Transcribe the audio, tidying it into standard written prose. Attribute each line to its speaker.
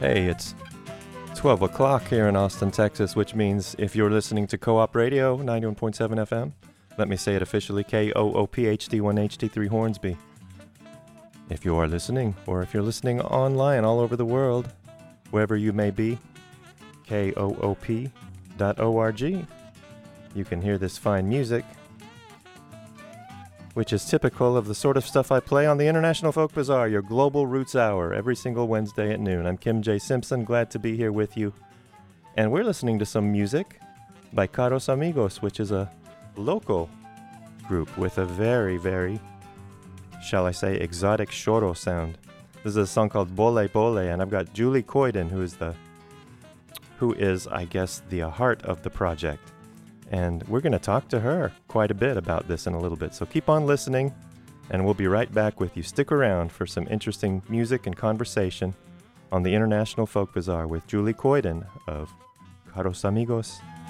Speaker 1: Hey, it's 12 o'clock here in Austin, Texas, which means if you're listening to Co-op Radio 91.7 FM, let me say it officially, KOOP HD1 HD3 Hornsby. If you are listening, or if you're listening online all over the world, wherever you may be, KOOP.org, you can hear this fine music, which is typical of the sort of stuff I play on the International Folk Bazaar, your global roots hour, every single Wednesday at noon. I'm Kim J. Simpson, glad to be here with you. And we're listening to some music by Caros Amigos, which is a local group with a very, very, shall I say, exotic choro sound. This is a song called Bole Bole, and I've got Julie Coyden, who is, I guess, the heart of the project. And we're going to talk to her quite a bit about this in a little bit. So keep on listening, and we'll be right back with you. Stick around for some interesting music and conversation on the International Folk Bazaar with Julie Coyden of Caros Amigos.